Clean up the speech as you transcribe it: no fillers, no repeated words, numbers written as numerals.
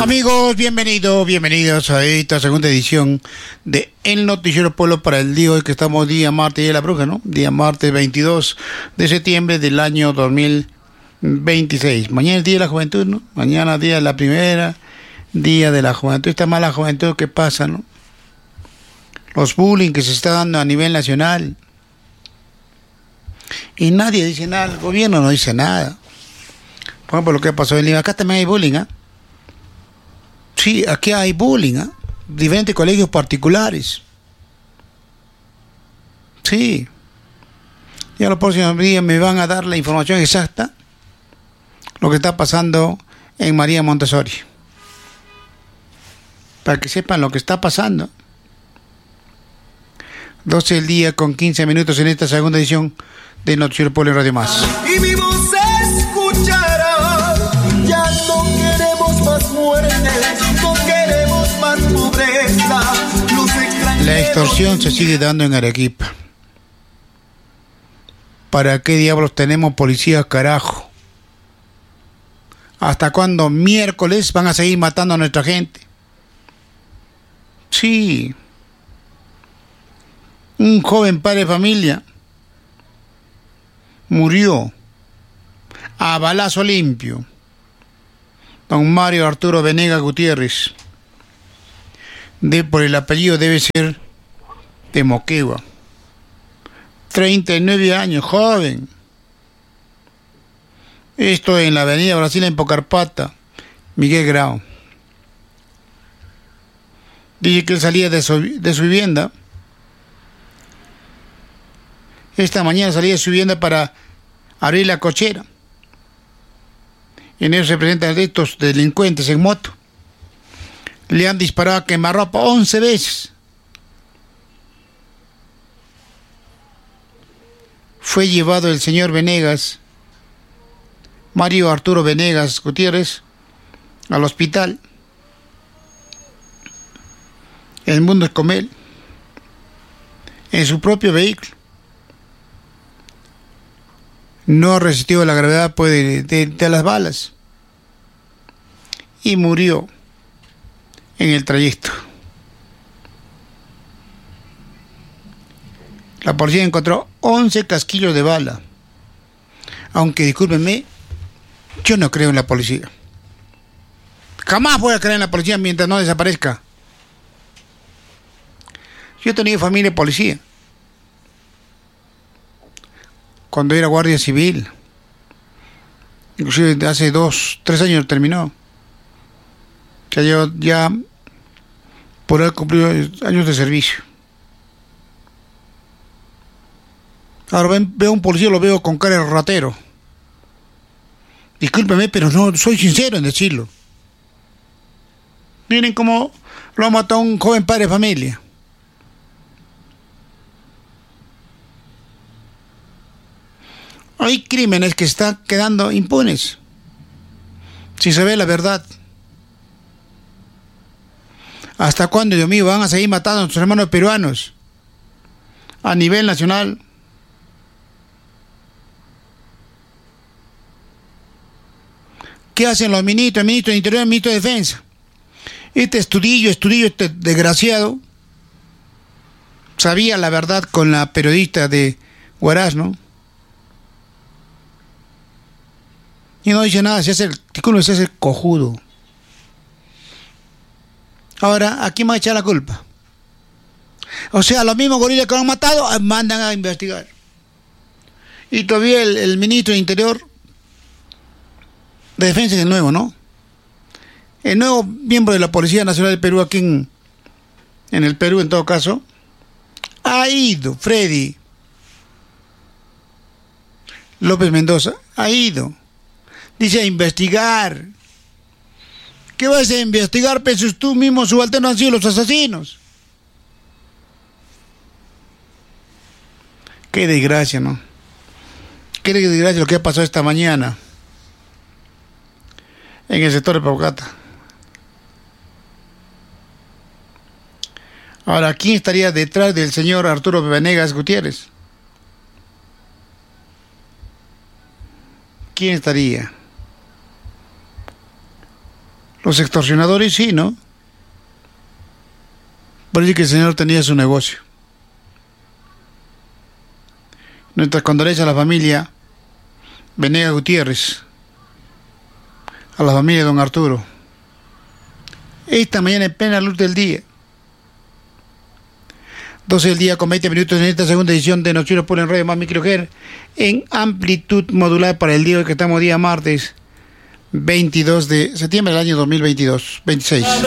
Amigos, bienvenidos a esta segunda edición de El Noticiero Pueblo para el día de hoy, que estamos día martes de la bruja, ¿no? Día martes 22 de septiembre del año 2026. Mañana es Día de la Juventud, ¿no? Mañana Día de la Primera, Día de la Juventud. Esta mala juventud que pasa, ¿no? Los bullying que se está dando a nivel nacional. Y nadie dice nada, el gobierno no dice nada. Por ejemplo, lo que pasó en Lima, acá también hay bullying, ¿ah? Sí, aquí hay bullying, ¿eh? Diferentes colegios particulares. Sí. Ya los próximos días me van a dar la información exacta lo que está pasando en María Montessori. Para que sepan lo que está pasando. 12 del día con 15 minutos en esta segunda edición de Noticiero Pueblo y Radio Más. Y mi voz se escuchará. Ya no queremos más muerte. La extorsión se sigue dando en Arequipa. ¿Para qué diablos tenemos policías, carajo? ¿Hasta cuándo miércoles van a seguir matando a nuestra gente? Sí. Un joven padre de familia murió a balazo limpio. Don Mario Arturo Venegas Gutiérrez. Por el apellido debe ser de Moquegua. 39 años, joven. Esto en la avenida Brasil en Pocarpata, Miguel Grau. Dice que él salía de su vivienda. Esta mañana salía de su vivienda para abrir la cochera. En eso se presentan estos delincuentes en moto. Le han disparado a quemarropa 11 veces. Fue llevado el señor Venegas, Mario Arturo Venegas Gutiérrez, al hospital. El Mundo Escomel, en su propio vehículo. No resistió la gravedad de las balas y murió en el trayecto. La policía encontró 11 casquillos de bala. Aunque, discúlpenme, yo no creo en la policía. Jamás voy a creer en la policía mientras no desaparezca. Yo he tenido familia policía. Cuando era guardia civil. Inclusive hace 3 años terminó. Que yo ya por haber cumplido años de servicio. Ahora veo a un policía, lo veo con cara de ratero. Discúlpeme, pero no soy sincero en decirlo. Miren cómo lo ha matado un joven padre de familia. Hay crímenes que están quedando impunes. Si se ve la verdad. ¿Hasta cuándo, Dios mío, van a seguir matando a nuestros hermanos peruanos? A nivel nacional. ¿Qué hacen los ministros? El ministro de Interior, el ministro de Defensa. Este estudillo, este desgraciado, sabía la verdad con la periodista de Huaraz, ¿no? Y no dice nada, se hace el cojudo. Ahora, ¿a quién va a echar la culpa? O sea, los mismos gorilas que lo han matado mandan a investigar. Y todavía el ministro de Interior de Defensa es el nuevo, ¿no? El nuevo miembro de la Policía Nacional del Perú, aquí en el Perú, en todo caso, ha ido, Freddy López Mendoza, ha ido. Dice a investigar. ¿Qué vas a investigar, pesos? Tú mismo subalterno han sido los asesinos. Qué desgracia, ¿no? Qué desgracia lo que ha pasado esta mañana en el sector de Paucata. Ahora, ¿quién estaría detrás del señor Arturo Venegas Gutiérrez? ¿Quién estaría? Los extorsionadores sí, ¿no? Parece que el señor tenía su negocio. Nuestras condolencias a la familia Venegas Gutiérrez, a la familia de don Arturo. Esta mañana en plena luz del día, 12 del día con 20 minutos en esta segunda edición de Noticiero Pueblo en Radio Más Microger en amplitud modular para el día de hoy, que estamos día martes 22 de septiembre del año 2022, 26.